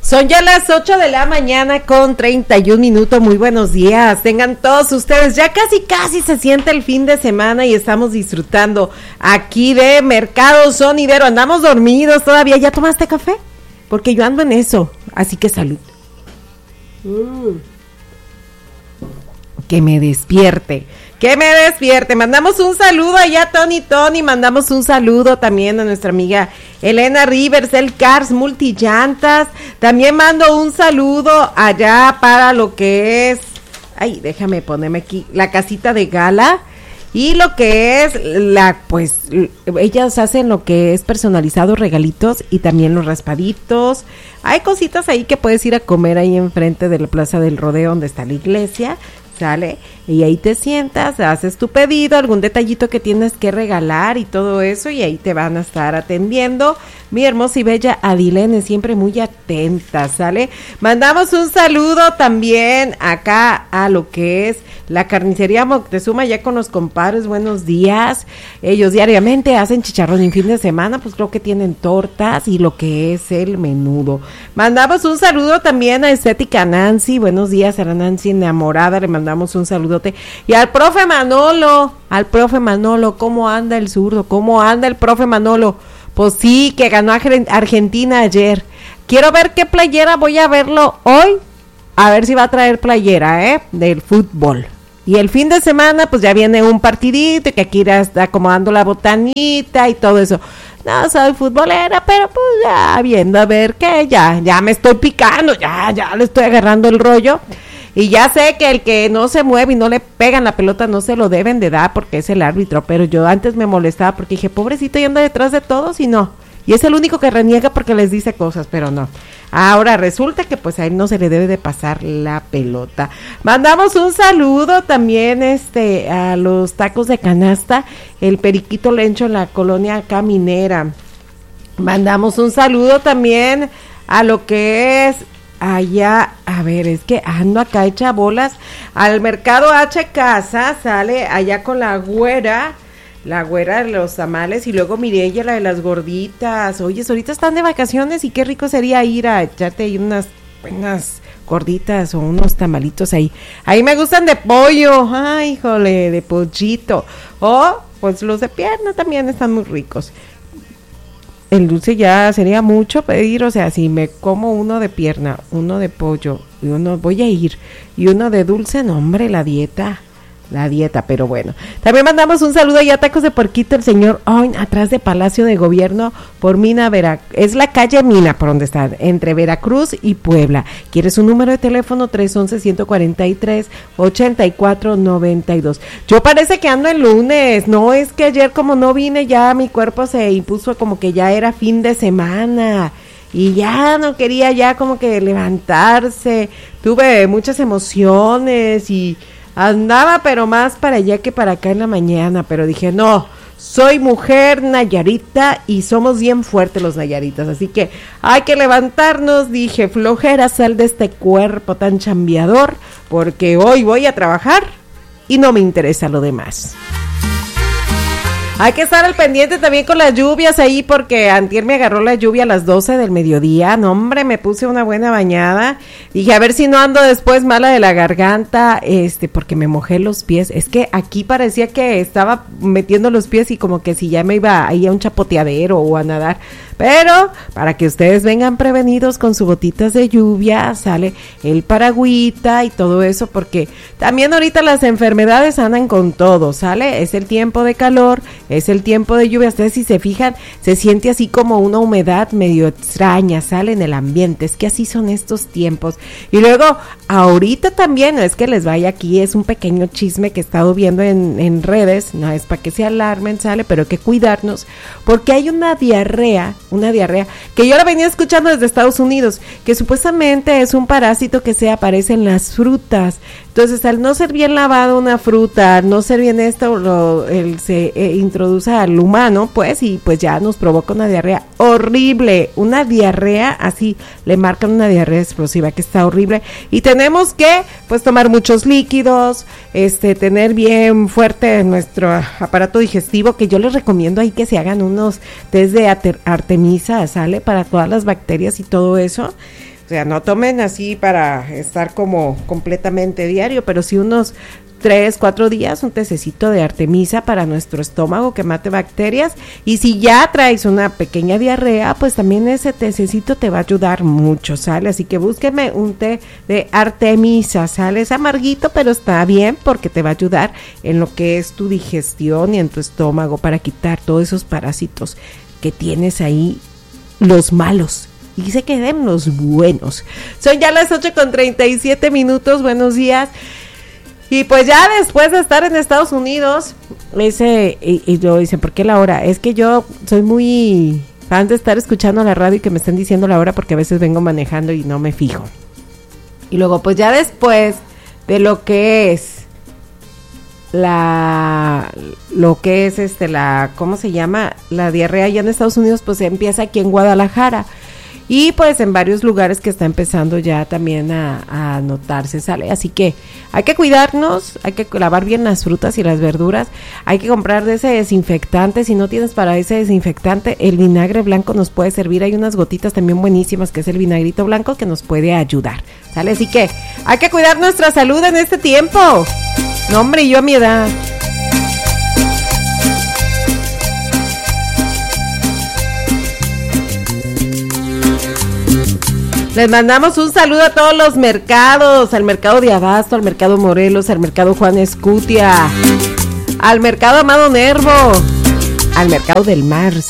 Son ya las 8 de la mañana con 31 minutos, muy buenos días, tengan todos ustedes, ya casi se siente el fin de semana y estamos disfrutando aquí de Mercado Sonidero, andamos dormidos todavía, ¿ya tomaste café? Porque yo ando en eso, así que salud. Que me despierte, mandamos un saludo allá a Tony, mandamos un saludo también a nuestra amiga Elena Rivers, el Cars Multillantas, también mando un saludo allá para lo que es, déjame ponerme aquí, la casita de gala, y lo que es ellas hacen lo que es personalizados, regalitos y también los raspaditos, hay cositas ahí que puedes ir a comer ahí enfrente de la Plaza del Rodeo donde está la iglesia, sale, y ahí te sientas, haces tu pedido, algún detallito que tienes que regalar y todo eso, y ahí te van a estar atendiendo, mi hermosa y bella Adilene, siempre muy atenta, ¿sale? Mandamos un saludo también acá a lo que es la carnicería Moctezuma, ya con los compadres, buenos días, ellos diariamente hacen chicharrón en fin de semana, pues creo que tienen tortas y lo que es el menudo. Mandamos un saludo también a Estética Nancy, buenos días a la Nancy enamorada, le mandamos un saludote, y al profe Manolo, ¿cómo anda el zurdo? ¿Cómo anda el profe Manolo? Pues sí, que ganó Argentina ayer, quiero ver qué playera, voy a verlo hoy, a ver si va a traer playera, del fútbol. Y el fin de semana, pues ya viene un partidito, que aquí está acomodando la botanita y todo eso. No soy futbolera, pero pues ya viendo a ver qué, ya me estoy picando, ya le estoy agarrando el rollo. Y ya sé que el que no se mueve y no le pegan la pelota no se lo deben de dar porque es el árbitro, pero yo antes me molestaba porque dije, pobrecito, y anda detrás de todos y no. Y es el único que reniega porque les dice cosas, pero no. Ahora resulta que pues a él no se le debe de pasar la pelota. Mandamos un saludo también a los tacos de canasta, el Periquito Lencho en la colonia Caminera. Mandamos un saludo también a lo que es allá, a ver, es que ando acá hecha bolas, al Mercado H Casa, sale allá con la güera de los tamales, y luego Mireya, la de las gorditas. Oye, ahorita están de vacaciones y qué rico sería ir a echarte ahí unas buenas gorditas o unos tamalitos ahí me gustan de pollo, híjole, de pollito, o pues los de pierna también están muy ricos. El dulce ya sería mucho pedir, o sea, si me como uno de pierna, uno de pollo, y uno voy a ir, y uno de dulce, no hombre, la dieta, pero bueno. También mandamos un saludo allá a Tacos de Porquito, el señor Oin, atrás de Palacio de Gobierno, por Mina, es la calle Mina, por donde está, entre Veracruz y Puebla. ¿Quieres un número de teléfono? 311-143-8492. Yo parece que ando el lunes, no, es que ayer como no vine, ya mi cuerpo se impuso como que ya era fin de semana, y ya no quería ya como que levantarse, tuve muchas emociones y andaba pero más para allá que para acá en la mañana, pero dije no, soy mujer nayarita y somos bien fuertes los nayaritas, así que hay que levantarnos, dije flojera, sal de este cuerpo tan chambeador, porque hoy voy a trabajar y no me interesa lo demás. Hay que estar al pendiente también con las lluvias ahí, porque antier me agarró la lluvia a las 12 del mediodía, no hombre, me puse una buena bañada, dije a ver si no ando después mala de la garganta, porque me mojé los pies, es que aquí parecía que estaba metiendo los pies y como que si ya me iba ahí a un chapoteadero o a nadar, pero para que ustedes vengan prevenidos con sus botitas de lluvia, sale el paragüita y todo eso, porque también ahorita las enfermedades andan con todo, sale, es el tiempo de calor, es el tiempo de lluvia, ustedes si se fijan, se siente así como una humedad medio extraña, sale en el ambiente, es que así son estos tiempos. Y luego, ahorita también, no es que les vaya aquí, es un pequeño chisme que he estado viendo en redes, no es para que se alarmen, sale, pero hay que cuidarnos, porque hay una diarrea, que yo la venía escuchando desde Estados Unidos, que supuestamente es un parásito que se aparece en las frutas. Entonces, al no ser bien lavado una fruta, al no ser bien esto, se introduce al humano, pues, y pues ya nos provoca una diarrea horrible, una diarrea, así, le marcan una diarrea explosiva, que está horrible, y tenemos que, pues, tomar muchos líquidos, tener bien fuerte nuestro aparato digestivo, que yo les recomiendo ahí que se hagan unos test de Artemisa, ¿sale? Para todas las bacterias y todo eso. O sea, no tomen así para estar como completamente diario, pero sí unos 3, 4 días, un tececito de Artemisa para nuestro estómago que mate bacterias. Y si ya traes una pequeña diarrea, pues también ese tececito te va a ayudar mucho, ¿sale? Así que búsqueme un té de Artemisa, ¿sale? Es amarguito, pero está bien porque te va a ayudar en lo que es tu digestión y en tu estómago para quitar todos esos parásitos que tienes ahí, los malos. Y se queden los buenos. Son ya las 8:37, buenos días. Y pues ya después de estar en Estados Unidos, y yo dicen, ¿por qué la hora? Es que yo soy muy fan de estar escuchando la radio y que me estén diciendo la hora porque a veces vengo manejando y no me fijo. Y luego pues ya después de lo que es ¿cómo se llama? La diarrea allá en Estados Unidos, pues empieza aquí en Guadalajara. Y pues en varios lugares que está empezando ya también a notarse, ¿sale? Así que hay que cuidarnos, hay que lavar bien las frutas y las verduras, hay que comprar de ese desinfectante. Si no tienes para ese desinfectante, el vinagre blanco nos puede servir. Hay unas gotitas también buenísimas que es el vinagrito blanco que nos puede ayudar, ¿sale? Así que hay que cuidar nuestra salud en este tiempo. No, hombre, yo a mi edad. Les mandamos un saludo a todos los mercados, al mercado de Abasto, al mercado Morelos, al mercado Juan Escutia, al mercado Amado Nervo, al mercado del Mar.